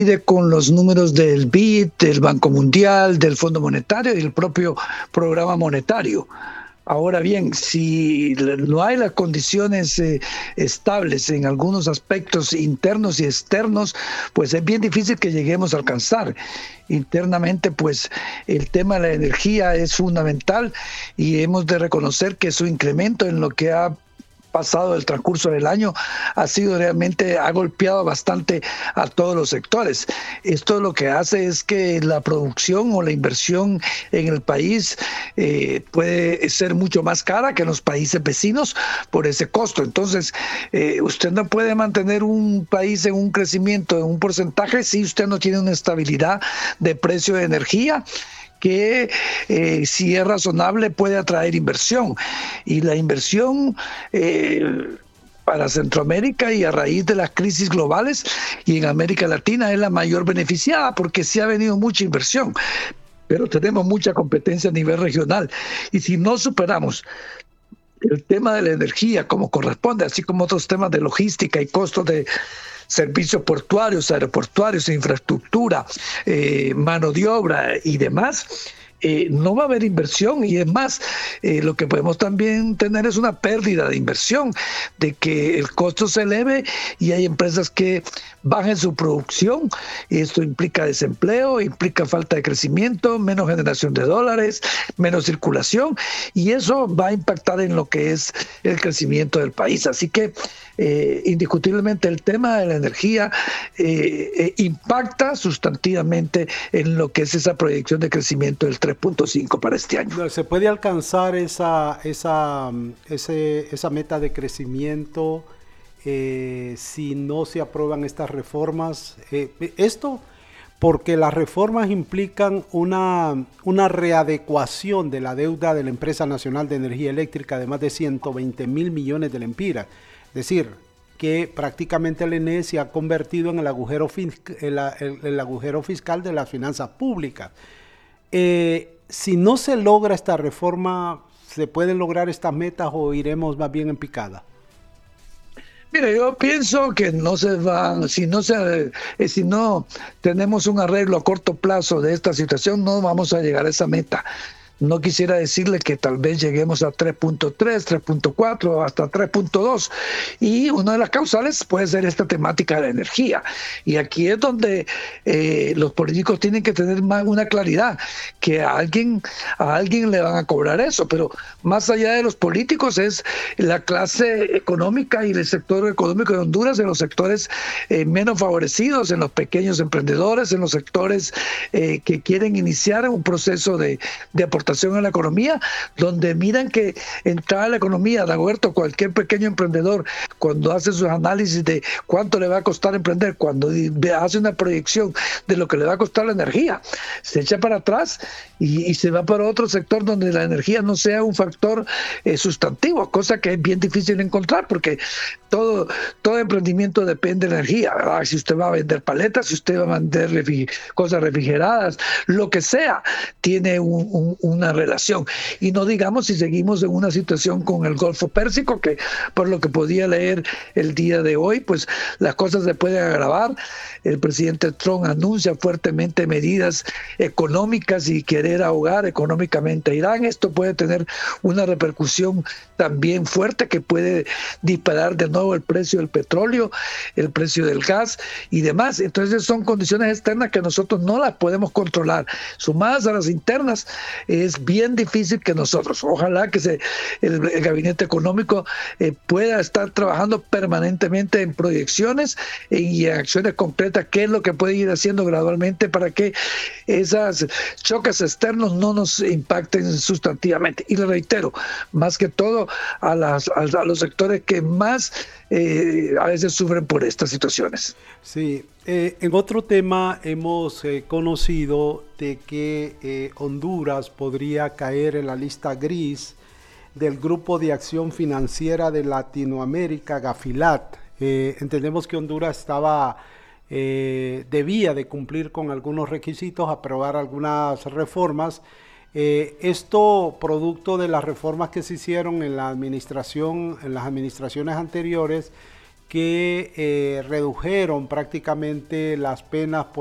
con los números del BID, del Banco Mundial, del Fondo Monetario y del propio programa monetario. Ahora bien, si no hay las condiciones estables en algunos aspectos internos y externos, pues es bien difícil que lleguemos a alcanzar. Internamente, pues el tema de la energía es fundamental y hemos de reconocer que su incremento en lo que ha pasado el transcurso del año ha golpeado bastante a todos los sectores. Esto lo que hace es que la producción o la inversión en el país puede ser mucho más cara que en los países vecinos por ese costo. Entonces, usted no puede mantener un país en un crecimiento, en un porcentaje, si usted no tiene una estabilidad de precio de energía que si es razonable puede atraer inversión. Y la inversión para Centroamérica y a raíz de las crisis globales y en América Latina es la mayor beneficiada porque sí ha venido mucha inversión, pero tenemos mucha competencia a nivel regional. Y si no superamos el tema de la energía como corresponde, así como otros temas de logística y costos de servicios portuarios, aeroportuarios, infraestructura, mano de obra y demás, no va a haber inversión. Y es más, lo que podemos también tener es una pérdida de inversión, de que el costo se eleve y hay empresas que bajen su producción, y esto implica desempleo, implica falta de crecimiento, menos generación de dólares, menos circulación, y eso va a impactar en lo que es el crecimiento del país. Así que indiscutiblemente el tema de la energía impacta sustantivamente en lo que es esa proyección de crecimiento del 3.5 para este año. ¿Se puede alcanzar esa meta de crecimiento si no se aprueban estas reformas? Esto porque las reformas implican una readecuación de la deuda de la Empresa Nacional de Energía Eléctrica de más de 120 mil millones de lempiras. Es decir, que prácticamente el ENE se ha convertido en el agujero fiscal de las finanzas públicas. Si no se logra esta reforma, ¿se pueden lograr estas metas o iremos más bien en picada? Mire, yo pienso que no se van, si no tenemos un arreglo a corto plazo de esta situación, no vamos a llegar a esa meta. No quisiera decirle que tal vez lleguemos a 3.3, 3.4, hasta 3.2. Y una de las causales puede ser esta temática de la energía. Y aquí es donde los políticos tienen que tener más una claridad, que a alguien le van a cobrar eso. Pero más allá de los políticos es la clase económica y el sector económico de Honduras, en los sectores menos favorecidos, en los pequeños emprendedores, en los sectores que quieren iniciar un proceso de aportación a la economía, donde miran que entrar a la economía, de acuerdo, cualquier pequeño emprendedor, cuando hace sus análisis de cuánto le va a costar emprender, cuando hace una proyección de lo que le va a costar la energía, se echa para atrás y se va para otro sector donde la energía no sea un factor sustantivo, cosa que es bien difícil encontrar, porque todo emprendimiento depende de la energía, ¿verdad? Si usted va a vender paletas, si usted va a vender cosas refrigeradas, lo que sea, tiene una relación. Y no digamos si seguimos en una situación con el Golfo Pérsico, que por lo que podía leer el día de hoy, pues las cosas se pueden agravar. El presidente Trump anuncia fuertemente medidas económicas y querer ahogar económicamente a Irán. Esto puede tener una repercusión también fuerte que puede disparar de nuevo el precio del petróleo, el precio del gas y demás. Entonces son condiciones externas que nosotros no las podemos controlar. Sumadas a las internas, es bien difícil que nosotros, ojalá que el gabinete económico pueda estar trabajando permanentemente en proyecciones y en acciones concretas, qué es lo que puede ir haciendo gradualmente para que esos choques externos no nos impacten sustantivamente. Y le reitero, más que todo a los sectores que más a veces sufren por estas situaciones. Sí, en otro tema hemos conocido de que Honduras podría caer en la lista gris del Grupo de Acción Financiera de Latinoamérica, GAFILAT. Entendemos que Honduras debía de cumplir con algunos requisitos, aprobar algunas reformas. Esto producto de las reformas que se hicieron en las administraciones anteriores, que redujeron prácticamente las penas